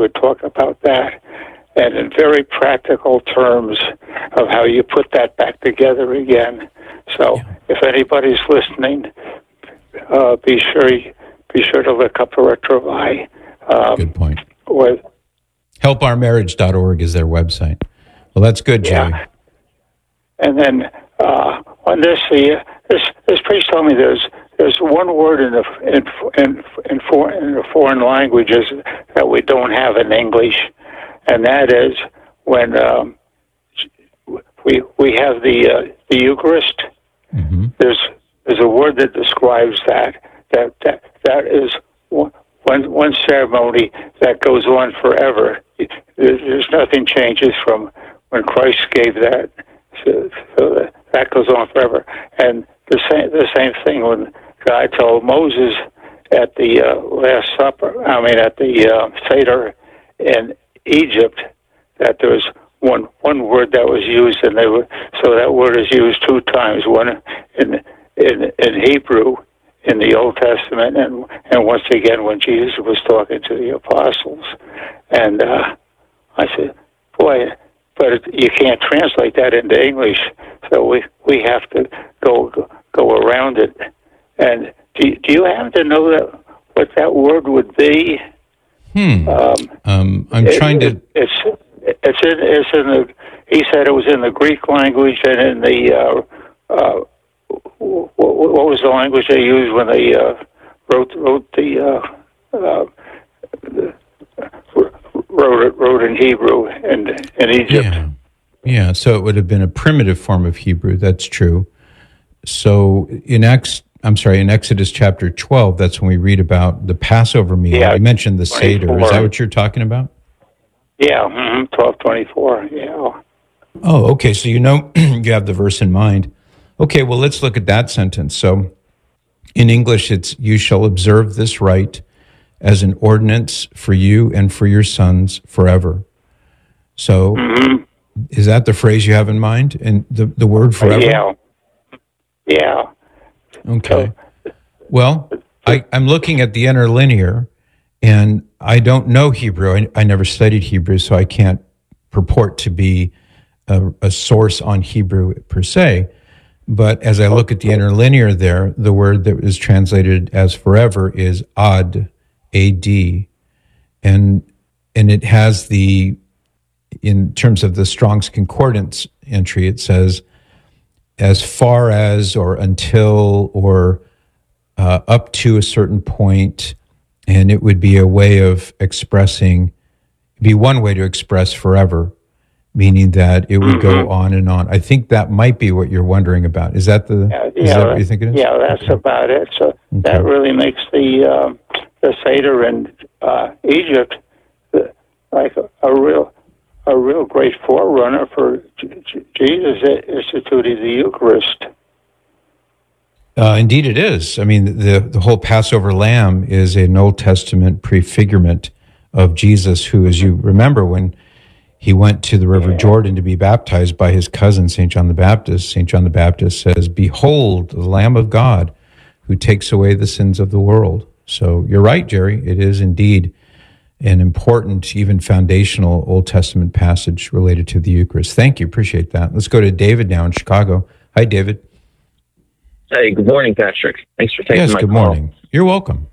would talk about that, and in very practical terms of how you put that back together again. So if anybody's listening, be sure to look up Retrouvaille. Good point. Helpourmarriage.org is their website. Well, that's good, Jerry. Yeah. And then on this priest told me there's one word in the foreign languages that we don't have in English, and that is when we have the Eucharist. Mm-hmm. There's a word that describes that is one ceremony that goes on forever. There's nothing changes from when Christ gave that, so that goes on forever. And the same thing when God told Moses at the Last Supper, at the Seder in Egypt, that there was one word that was used, and so that word is used two times, one in Hebrew in the Old Testament, and once again when Jesus was talking to the apostles. And I said, boy, but you can't translate that into English, so we have to go around it. And do you happen to know what that word would be? I'm trying to. It's in the. He said it was in the Greek language and in the. What was the language they used when they wrote in Hebrew in Egypt? Yeah. So it would have been a primitive form of Hebrew. That's true. So in Exodus chapter 12, that's when we read about the Passover meal. Yeah, you mentioned the Seder. Is that what you're talking about? Yeah, 12:24. Yeah. Oh, okay. So you have the verse in mind. Okay, well, let's look at that sentence. So in English, it's, you shall observe this rite as an ordinance for you and for your sons forever. So is that the phrase you have in mind? And the word forever? Yeah. Okay. Well, I'm looking at the interlinear, and I don't know Hebrew. I never studied Hebrew, so I can't purport to be a source on Hebrew per se. But as I look at the interlinear there, the word that is translated as forever is ad, A-D. And it has in terms of the Strong's Concordance entry, it says, as far as, or until, or up to a certain point, and it would be a way of expressing, be one way to express forever, meaning that it would go on and on. I think that might be what you're wondering about. Is that what you think it is? Yeah, that's about it. So that really makes the Seder in Egypt like a real great forerunner for Jesus instituting the Eucharist. Indeed it is. I mean, the whole Passover lamb is an Old Testament prefigurement of Jesus, who, as you remember, when he went to the River Jordan to be baptized by his cousin, St. John the Baptist, St. John the Baptist says, "Behold, the Lamb of God who takes away the sins of the world." So you're right, Jerry. It is indeed an important, even foundational Old Testament passage related to the Eucharist. Thank you. Appreciate that. Let's go to David now in Chicago. Hi, David. Hey, good morning, Patrick. Thanks for taking my call. Yes, good morning. You're welcome.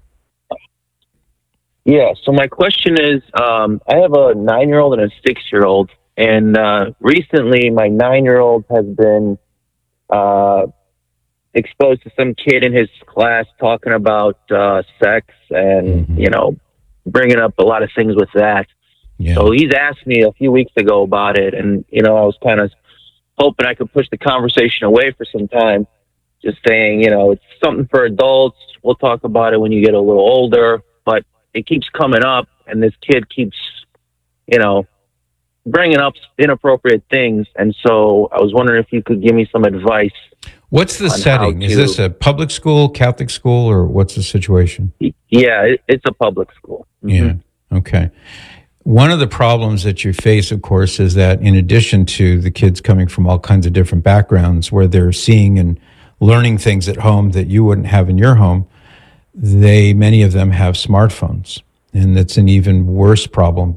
Yeah, so my question is, I have a 9-year-old and a 6-year-old, and recently my 9-year-old has been exposed to some kid in his class talking about sex and, bringing up a lot of things with that. Yeah. So he's asked me a few weeks ago about it, and, I was kind of hoping I could push the conversation away for some time, just saying, it's something for adults. We'll talk about it when you get a little older, but it keeps coming up, and this kid keeps, bringing up inappropriate things. And so I was wondering if you could give me some advice. What's the setting? Is this a public school, Catholic school, or what's the situation? Yeah, it's a public school. Yeah. Okay. One of the problems that you face, of course, is that in addition to the kids coming from all kinds of different backgrounds where they're seeing and learning things at home that you wouldn't have in your home, many of them have smartphones. And that's an even worse problem